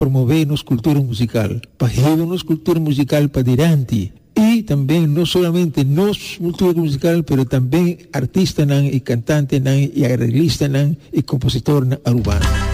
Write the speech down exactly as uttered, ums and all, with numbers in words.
promovernos cultura musical, para llevarnos cultura musical para adelante. Y también no solamente nos cultura musical, pero también artistas y cantantes y arreglistas y compositores urbanos.